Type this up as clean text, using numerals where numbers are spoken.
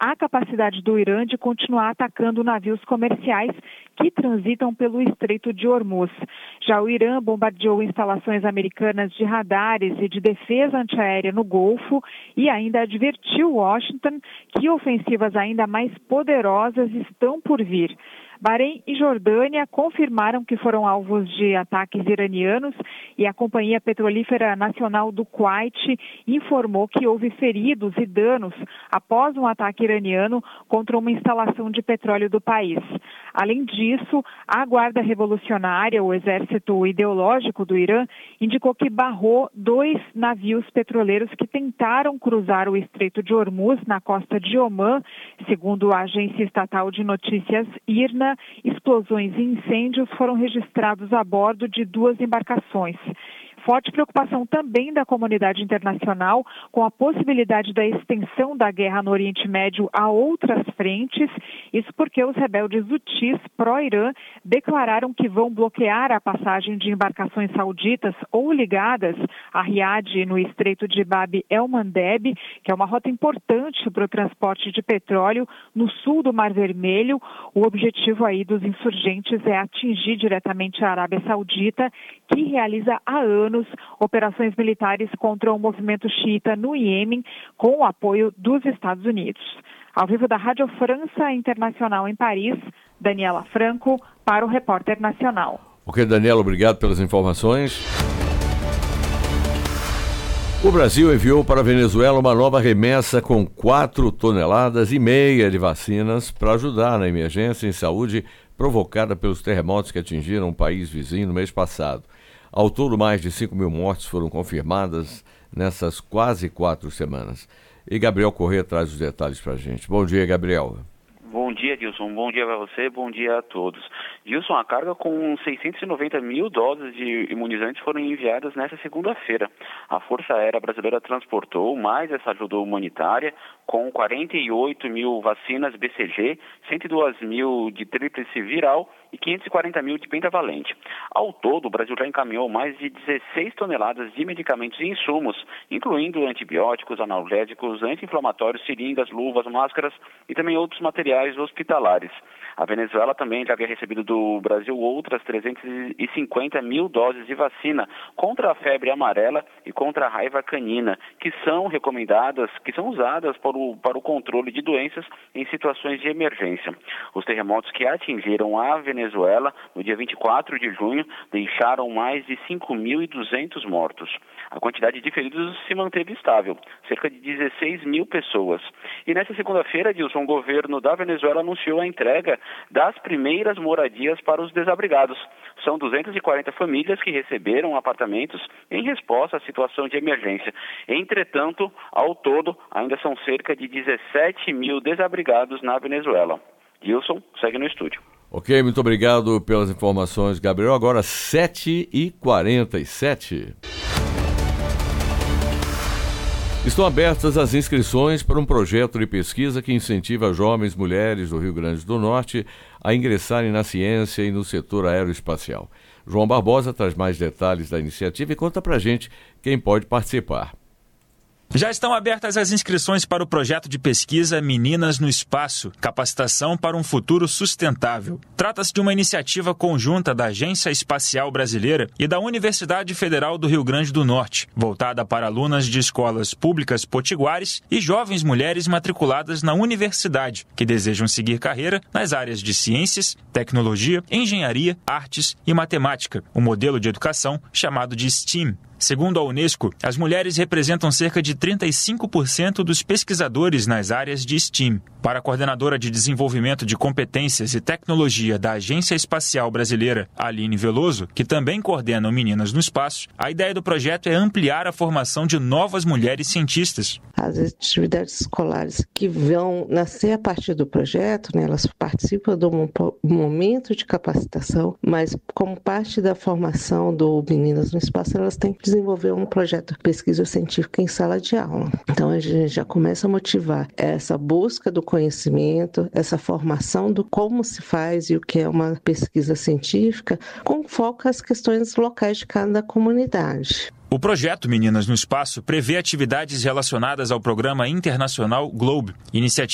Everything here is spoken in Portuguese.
a capacidade do Irã de continuar atacando navios comerciais que transitam pelo Estreito de Hormuz. Já o Irã bombardeou instalações americanas de radares e de defesa antiaérea no Golfo e ainda advertiu Washington que ofensivas ainda mais poderosas estão por vir. Bahrein e Jordânia confirmaram que foram alvos de ataques iranianos e a Companhia Petrolífera Nacional do Kuwait informou que houve feridos e danos após um ataque iraniano contra uma instalação de petróleo do país. Além disso, a Guarda Revolucionária, o exército ideológico do Irã, indicou que barrou 2 navios petroleiros que tentaram cruzar o Estreito de Hormuz na costa de Omã. Segundo a agência estatal de notícias IRNA, explosões e incêndios foram registrados a bordo de 2 embarcações. Forte preocupação também da comunidade internacional com a possibilidade da extensão da guerra no Oriente Médio a outras frentes. Isso porque os rebeldes hutis pró-Irã declararam que vão bloquear a passagem de embarcações sauditas ou ligadas a Riad no Estreito de Bab el-Mandeb, que é uma rota importante para o transporte de petróleo no sul do Mar Vermelho. O objetivo aí dos insurgentes é atingir diretamente a Arábia Saudita, que realiza há anos operações militares contra o movimento xiita no Iêmen, com o apoio dos Estados Unidos. Ao vivo da Rádio França Internacional em Paris, Daniela Franco, para o Repórter Nacional. Ok, Daniela, obrigado pelas informações. O Brasil enviou para a Venezuela uma nova remessa com 4,5 toneladas de vacinas para ajudar na emergência em saúde provocada pelos terremotos que atingiram o país vizinho no mês passado. Ao todo, mais de 5 mil mortes foram confirmadas nessas quase 4 semanas. E Gabriel Corrêa traz os detalhes para a gente. Bom dia, Gabriel. Bom dia, Dilson. Bom dia para você, bom dia a todos. Dilson, a carga com 690 mil doses de imunizantes foram enviadas nesta segunda-feira. A Força Aérea Brasileira transportou mais essa ajuda humanitária com 48 mil vacinas BCG, 102 mil de tríplice viral e 540 mil de pentavalente. Ao todo, o Brasil já encaminhou mais de 16 toneladas de medicamentos e insumos, incluindo antibióticos, analgésicos, anti-inflamatórios, seringas, luvas, máscaras e também outros materiais hospitalares. A Venezuela também já havia recebido do Brasil outras 350 mil doses de vacina contra a febre amarela e contra a raiva canina, que são recomendadas, que são usadas para o controle de doenças em situações de emergência. Os terremotos que atingiram a Venezuela no dia 24 de junho deixaram mais de 5.200 mortos. A quantidade de feridos se manteve estável, cerca de 16 mil pessoas. E nesta segunda-feira, Dilson, o governo da Venezuela anunciou a entrega das primeiras moradias para os desabrigados. São 240 famílias que receberam apartamentos em resposta à situação de emergência. Entretanto, ao todo, ainda são cerca de 17 mil desabrigados na Venezuela. Dilson, segue no estúdio. Ok, muito obrigado pelas informações, Gabriel. Agora 7h47. Estão abertas as inscrições para um projeto de pesquisa que incentiva jovens mulheres do Rio Grande do Norte a ingressarem na ciência e no setor aeroespacial. João Barbosa traz mais detalhes da iniciativa e conta pra gente quem pode participar. Já estão abertas as inscrições para o projeto de pesquisa Meninas no Espaço, capacitação para um futuro sustentável. Trata-se de uma iniciativa conjunta da Agência Espacial Brasileira e da Universidade Federal do Rio Grande do Norte, voltada para alunas de escolas públicas potiguares e jovens mulheres matriculadas na universidade, que desejam seguir carreira nas áreas de ciências, tecnologia, engenharia, artes e matemática, um modelo de educação chamado de STEAM. Segundo a Unesco, as mulheres representam cerca de 35% dos pesquisadores nas áreas de STEAM. Para a coordenadora de desenvolvimento de competências e tecnologia da Agência Espacial Brasileira, Aline Veloso, que também coordena o Meninas no Espaço, a ideia do projeto é ampliar a formação de novas mulheres cientistas. As atividades escolares que vão nascer a partir do projeto, elas participam de um momento de capacitação, mas como parte da formação do Meninas no Espaço, elas têm que desenvolver um projeto de pesquisa científica em sala de aula. Então a gente já começa a motivar essa busca do conhecimento, essa formação do como se faz e o que é uma pesquisa científica, com foco às questões locais de cada comunidade. O projeto Meninas no Espaço prevê atividades relacionadas ao programa internacional GLOBE, iniciativa